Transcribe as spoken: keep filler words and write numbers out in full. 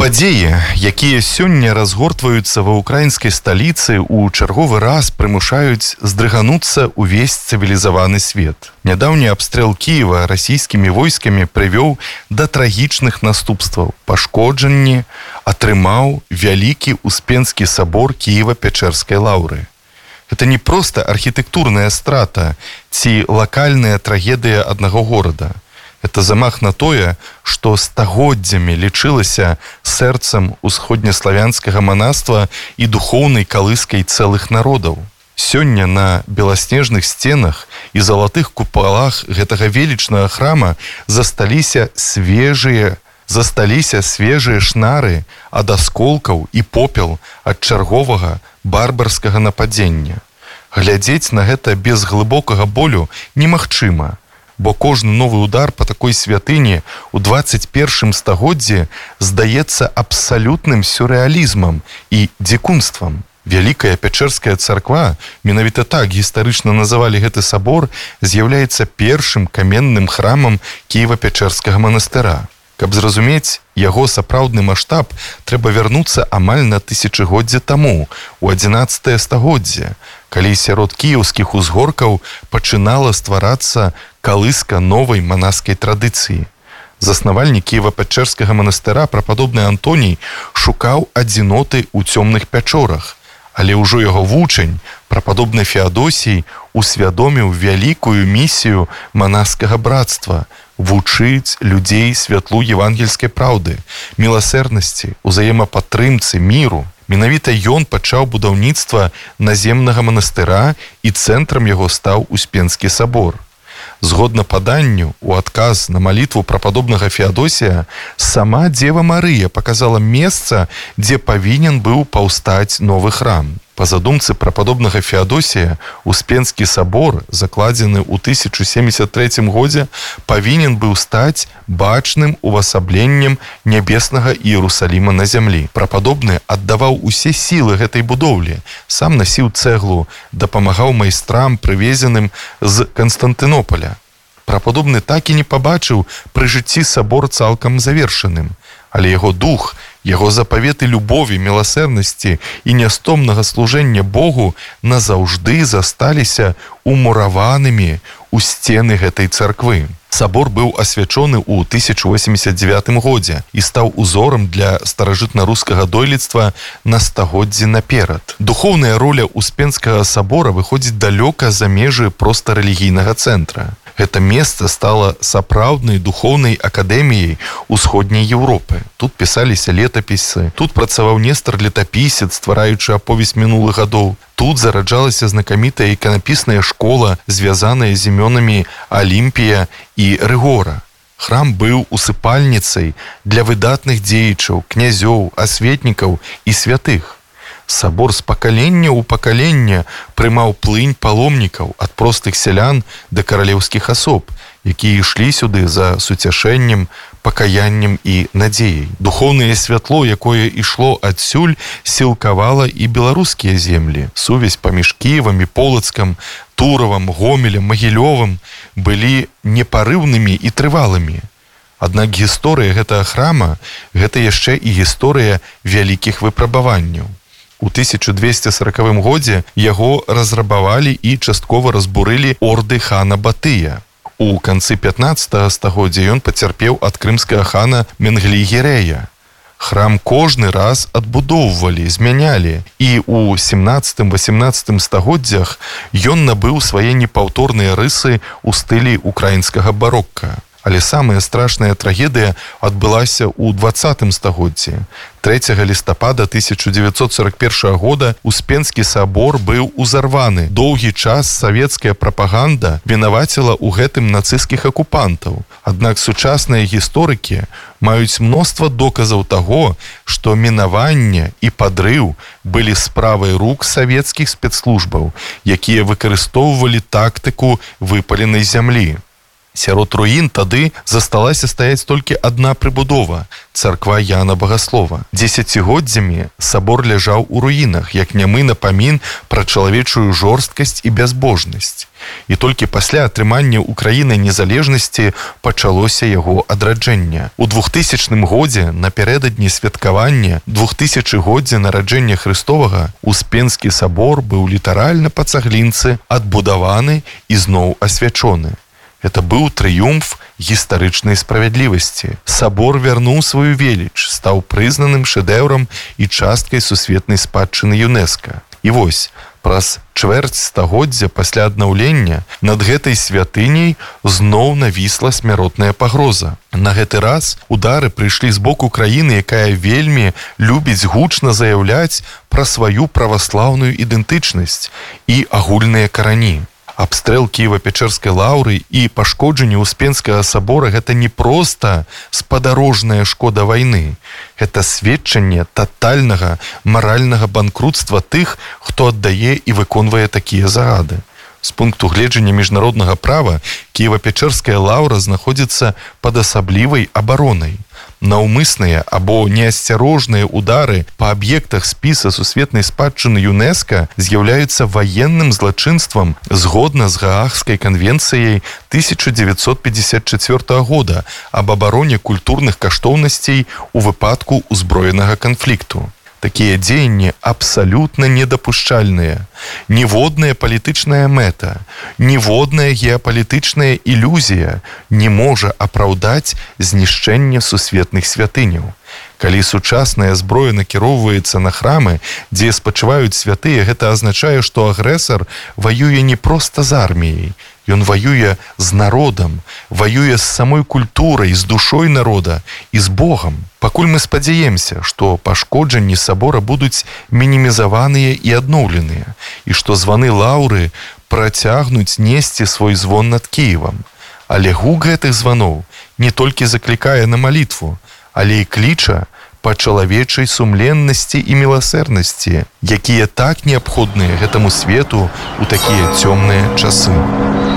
Падзеі, якія сёння разгортваюцца ва ўкраінскай сталіцы, у чарговы раз прымушаюць здрыгануцца ўвесь цывілізаваны свет. Нядаўні абстрэл Кіева расійскімі войскамі прывёў да трагічных наступстваў. Пашкоджанні атрымаў вялікі Успенскі сабор Кіева-Пячэрскай лаўры. Гэта не проста архітэктурная страта ці лакальная трагедыя аднаго горада. Это замах на тое, што стагоддзямі лічылася сэрцам усходнеславянскага манаства і духоўнай калыскай цэлых народаў. Сёння на беласнежных сценах і залатых купалах гэтага велічнага храма засталіся свежыя, засталіся свежыя шнары ад асколкаў і попел ад чарговага барбарскага нападзення. Глядзець на гэта без глыбокага болю немагчыма, бо кожны новы удар па такой святыні ў дваццаць першым стагоддзі здаецца абсалютным сюррэалізмам і дзікунствам. Вялікая Пячэрская царква, менавіта так гістарычна называлі гэты сабор, з'яўляецца першым каменным храмам Кіева-Пячэрскага манастыра. Каб зразумець яго сапраўдны маштаб, трэба вярнуцца амаль на тысячагоддзе таму, у адзінаццатае стагоддзе, калі сярод кіеўскіх узгоркаў пачынала стварацца калыска новай манаскай традыцыі. Заснавальнік Кіева-Пячэрскага манастыра прападобны Антоній шукаў адзіноты ў цёмных пячорах, але ўжо яго вучань, прападобны Феадосій, усвядоміў вялікую місію манаскага брацтва – вучыць людзей святлу евангельскай праўды, міласэрнасці, узаемапатрымцы, міру. Менавіта ён пачаў будаўніцтва наземнага манастыра і цэнтрам яго стаў Успенскі сабор. Згодна паданню, у адказ на малітву прападобнага Феадосія, сама Дзева Марыя паказала месца, дзе павінен быў паўстаць новы храм. Па задумцы прападобнага Феадосія, Успенскі сабор, закладзены ў тысяча семьдесят трэцім годзе, павінен быў стаць бачным увасабленнем нябеснага Іерусаліма на зямлі. Прападобны аддаваў усе сілы гэтай будоўлі, сам насіў цэглу, дапамагаў майстрам, прывезеным з Канстантынополя. Прападобны так і не пабачыў пры жыцці сабор цалкам завершаным, але яго дух, яго запаветы любові, міласэрнасці і нястомнага служэння Богу назаўжды засталіся умураванымі ў сцены гэтай царквы. Сабор быў асвячоны ў тысяча восемьдесят дзевятым годзе і стаў узорам для старажытна-рускага дойлідства на стагоддзі наперад. Духоўная роля Успенскага сабора выходзіць далёка за межы проста рэлігійнага цэнтра. Гэта месца стала сапраўднай духоўнай акадэміяй усходняй Еўропы. Тут пісаліся летапісы, тут працаваў Нестар-летапісец, ствараючы аповесць мінулых гадоў. Тут зараджалася знакамітая іканапісная школа, звязаная з імёнамі Алімпія і Рыгора. Храм быў усыпальніцай для выдатных дзеячаў, князёў, асветнікаў і святых. Сабор з пакалення ў пакаленне прымаў плынь паломнікаў ад простых сялян да каралеўскіх асоб, якія ішлі сюды за суцяшэннем, пакаяннем і надзеяй. Духоўнае святло, якое ішло адсюль, сілкавала і беларускія землі. Сувязь паміж Кіевам і Полацкам, Туравам, Гомелем, Магілёвым былі непарыўнымі і трывалымі. Аднак гісторыя гэтага храма – гэта яшчэ і гісторыя вялікіх выпрабаванняў. У тысяча двести сорокавым годзе яго разрабавалі і часткова разбурылі орды хана Батыя. У канцы пятнаццатага стагоддзя ён пацярпеў ад крымскага хана Менглі-Гірэя. Храм кожны раз адбудоўвалі, змянялі, і ў сямнаццатым-васямнаццатым стагоддзях ён набыў свае непаўторныя рысы ў стылі украінскага барокка. Але самая страшная трагедыя адбылася ў дваццатым стагоддзі. трэцяга лістапада тысяча дзевяцьсот сорок першага года Успенскі сабор быў узарваны. Доўгі час савецкая прапаганда вінаваціла ў гэтым нацысцкіх акупантаў. Аднак сучасныя гісторыкі маюць мноства доказаў таго, што мінаванне і падрыў былі справай рук савецкіх спецслужбаў, якія выкарыстоўвалі тактыку выпаленай зямлі. Сярод руін тады засталася стаяць толькі адна прыбудова – царква Яна Багаслова. Дзесяцігоддзямі сабор ляжаў у руінах, як нямы напамін пра чалавечую жорсткасць і бязбожнасць. І толькі пасля атрымання Украіны незалежнасці пачалося яго адраджэнне. У двухтысячным годзе, напярэдадні святкавання двухтысячагоддзя нараджэння Хрыстовага, Успенскі сабор быў літаральна па цаглінцы адбудаваны і зноў асвячоны. Это быў трыумф гістарычнай справядлівасці. Сабор вярнуў сваю веліч, стаў прызнаным шэдэўрам і часткай сусветнай спадчыны ЮНЕСКО. І вось, праз чвэрць стагоддзя пасля аднаўлення над гэтай святыняй зноў навісла смяротная пагроза. На гэты раз удары прыйшлі з боку краіны, якая вельмі любіць гучна заяўляць пра сваю праваслаўную ідэнтычнасць і агульныя карані. Абстрэл Кіева-Печэрскай лаўры і пашкоджанне Успенскага сабора – гэта не проста спадарожная шкода вайны. Гэта сведчанне татальнага маральнага банкрутства тых, хто аддае і выконвае такія загады. З пункту гледжання міжнароднага права Кіева-Печэрская лаўра знаходзіцца пад асаблівай абаронай. Наўмысныя або неасцярожныя удары па аб'ектах спіса сусветнай спадчыны ЮНЕСКО з'яўляюцца ваенным злачынствам згодна з Гаагскай канвенцыяй тысяча дзевяцьсот пятьдесят чацвёртага года аб абароне культурных каштоўнасцей у выпадку ўзброенага канфлікту. Такія дзеянні абсалютна недапушчальныя. Ніводная палітычная мэта, ніводная геапалітычная ілюзія не можа апраўдаць знішчэнне сусветных святыняў. Калі сучасная зброя накіроўваецца на храмы, дзе спачываюць святыя, гэта азначае, што агрэсар ваюе не проста з арміяй. Ён ваюе з народам, ваюе з самой культурай, з душой народа і з Богам. Пакуль мы спадзяемся, што пашкоджанні сабора будуць мінімізаваныя і адноўленыя, і што званы лаўры працягнуць несці свой звон над Кіевам. Але гук гэтых званоў не толькі заклікае на малітву, але і кліча па чалавечай сумленнасці і міласэрнасці, якія так неабходныя гэтаму свету ў такія цёмныя часы.